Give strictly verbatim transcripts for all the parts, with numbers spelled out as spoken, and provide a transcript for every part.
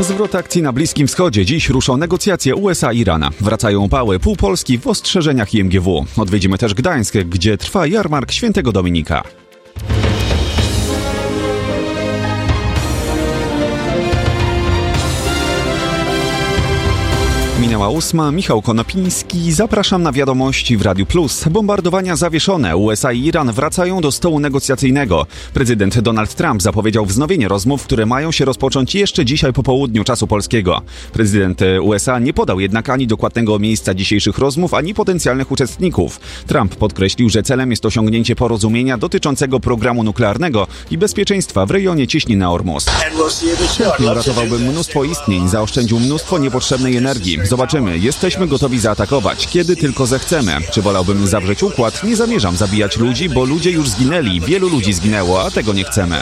Zwrot akcji na Bliskim Wschodzie. Dziś ruszą negocjacje U S A i Irana. Wracają pały pół Polski w ostrzeżeniach I M G W. Odwiedzimy też Gdańsk, gdzie trwa jarmark Świętego Dominika. Minęła ósma, Michał Konopiński, zapraszam na wiadomości w Radiu Plus. Bombardowania zawieszone, U S A i Iran wracają do stołu negocjacyjnego. Prezydent Donald Trump zapowiedział wznowienie rozmów, które mają się rozpocząć jeszcze dzisiaj po południu czasu polskiego. Prezydent U S A nie podał jednak ani dokładnego miejsca dzisiejszych rozmów, ani potencjalnych uczestników. Trump podkreślił, że celem jest osiągnięcie porozumienia dotyczącego programu nuklearnego i bezpieczeństwa w rejonie cieśniny Ormus. Uratowałby mnóstwo istnień, zaoszczędził mnóstwo niepotrzebnej energii. Zobaczymy, jesteśmy gotowi zaatakować, kiedy tylko zechcemy. Czy wolałbym zawrzeć układ? Nie zamierzam zabijać ludzi, bo ludzie już zginęli. Wielu ludzi zginęło, a tego nie chcemy.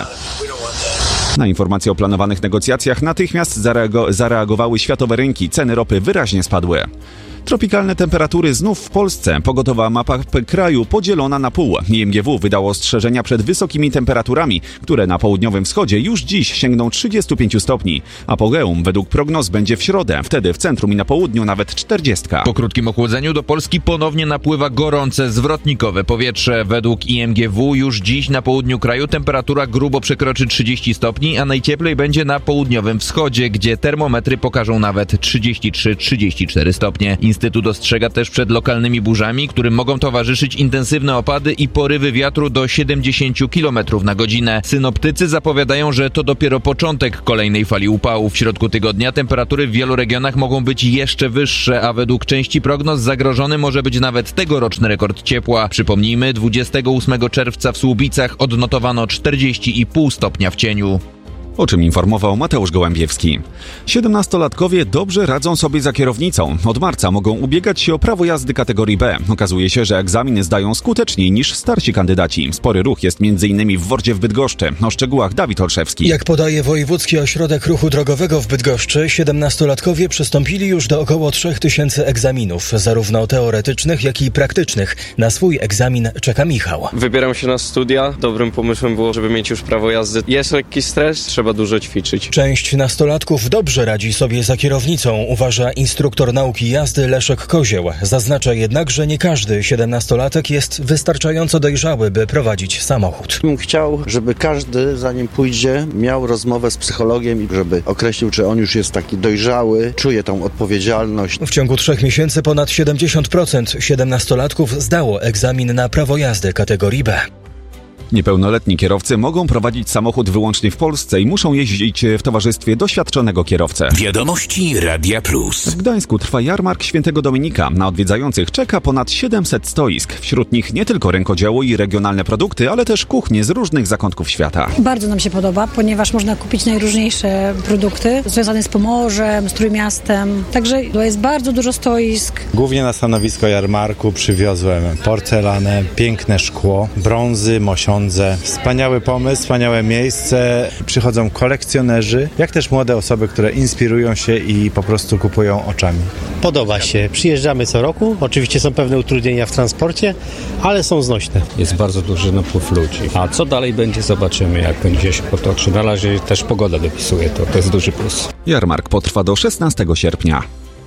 Na informacje o planowanych negocjacjach natychmiast zareago- zareagowały światowe rynki. Ceny ropy wyraźnie spadły. Tropikalne temperatury znów w Polsce. Pogotowa mapa kraju podzielona na pół. I M G W wydało ostrzeżenia przed wysokimi temperaturami, które na południowym wschodzie już dziś sięgną trzydziestu pięciu stopni. Apogeum według prognoz będzie w środę. Wtedy w centrum i na południu nawet czterdziestka. Po krótkim ochłodzeniu do Polski ponownie napływa gorące, zwrotnikowe powietrze. Według I M G W już dziś na południu kraju temperatura grubo przekroczy trzydzieści stopni, a najcieplej będzie na południowym wschodzie, gdzie termometry pokażą nawet trzydzieści trzy trzydzieści cztery stopnie. Instytut ostrzega też przed lokalnymi burzami, którym mogą towarzyszyć intensywne opady i porywy wiatru do siedemdziesięciu kilometrów na godzinę. Synoptycy zapowiadają, że to dopiero początek kolejnej fali upałów. W środku tygodnia temperatury w wielu regionach mogą być jeszcze wyższe, a według części prognoz zagrożony może być nawet tegoroczny rekord ciepła. Przypomnijmy, dwudziestego ósmego czerwca w Słubicach odnotowano czterdzieści i pół stopnia w cieniu. O czym informował Mateusz Gołębiewski. Siedemnastolatkowie dobrze radzą sobie za kierownicą. Od marca mogą ubiegać się o prawo jazdy kategorii B. Okazuje się, że egzamin zdają skuteczniej niż starsi kandydaci. Spory ruch jest między innymi w Wordzie w Bydgoszczy. O szczegółach Dawid Olszewski. Jak podaje Wojewódzki Ośrodek Ruchu Drogowego w Bydgoszczy, siedemnastolatkowie przystąpili już do około trzech tysięcy egzaminów, zarówno teoretycznych, jak i praktycznych. Na swój egzamin czeka Michał. Wybieram się na studia. Dobrym pomysłem było, żeby mieć już prawo jazdy. Jest lekki stres, trzeba dużo ćwiczyć. Część nastolatków dobrze radzi sobie za kierownicą, uważa instruktor nauki jazdy Leszek Kozieł. Zaznacza jednak, że nie każdy siedemnastolatek jest wystarczająco dojrzały, by prowadzić samochód. Bym chciał, żeby każdy, zanim pójdzie, miał rozmowę z psychologiem i żeby określił, czy on już jest taki dojrzały, czuje tą odpowiedzialność. W ciągu trzech miesięcy ponad siedemdziesiąt procent siedemnastolatków zdało egzamin na prawo jazdy kategorii B. Niepełnoletni kierowcy mogą prowadzić samochód wyłącznie w Polsce i muszą jeździć w towarzystwie doświadczonego kierowcy. Wiadomości Radia Plus. W Gdańsku trwa jarmark Świętego Dominika. Na odwiedzających czeka ponad siedemset stoisk. Wśród nich nie tylko rękodzieło i regionalne produkty, ale też kuchnie z różnych zakątków świata. Bardzo nam się podoba, ponieważ można kupić najróżniejsze produkty związane z Pomorzem, z Trójmiastem. Także jest bardzo dużo stoisk. Głównie na stanowisko jarmarku przywiozłem porcelanę, piękne szkło, brązy, mosiądze. Wspaniały pomysł, wspaniałe miejsce. Przychodzą kolekcjonerzy, jak też młode osoby, które inspirują się i po prostu kupują oczami. Podoba się. Przyjeżdżamy co roku. Oczywiście są pewne utrudnienia w transporcie, ale są znośne. Jest bardzo duży napływ ludzi. A co dalej będzie, zobaczymy, jak będzie się potoczy. Na razie też pogoda dopisuje to. To jest duży plus. Jarmark potrwa do szesnastego sierpnia.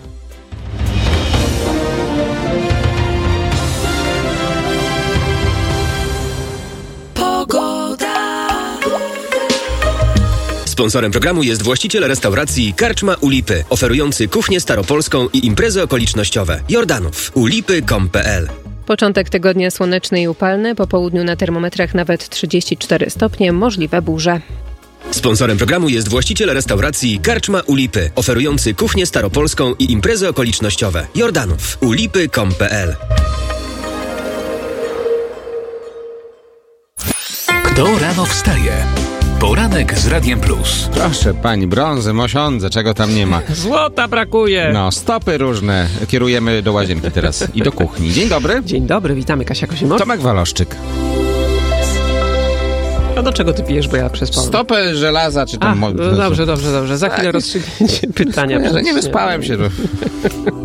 Sponsorem programu jest właściciel restauracji Karczma u Lipy, oferujący kuchnię staropolską i imprezy okolicznościowe. Jordanów. u lipy kropka com kropka p l. Początek tygodnia słoneczny i upalny, po południu na termometrach nawet trzydzieści cztery stopnie, możliwe burze. Sponsorem programu jest właściciel restauracji Karczma u Lipy, oferujący kuchnię staropolską i imprezy okolicznościowe. Jordanów. u lipy kropka com kropka p l. Kto rano wstaje? Poranek z Radiem Plus. Proszę pani, brązy, mosiądze, czego tam nie ma. Złota brakuje. No, stopy różne. Kierujemy do łazienki teraz i do kuchni. Dzień dobry. Dzień dobry, witamy, Kasia Kozimor. Tomek Waloszczyk. A do czego ty pijesz, bo ja przespałem? Stopy żelaza, czy tam... A, no dobrze, dobrze, dobrze. Za chwilę rozstrzygnięcie pytania. Nie, że nie wyspałem się.